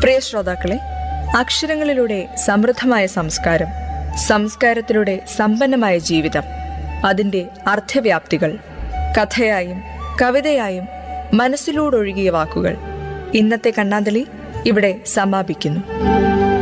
പ്രിയ ശ്രോതാക്കളെ, അക്ഷരങ്ങളിലൂടെ സമൃദ്ധമായ സംസ്കാരം, സംസ്കാരത്തിലൂടെ സമ്പന്നമായ ജീവിതം, അതിൻ്റെ അർത്ഥവ്യാപ്തികൾ, കഥയായും കവിതയായും മനസ്സിലൂടൊഴുകിയ വാക്കുകൾ. ഇന്നത്തെ കണ്ണാന്തളി ഇവിടെ സമാപിക്കുന്നു.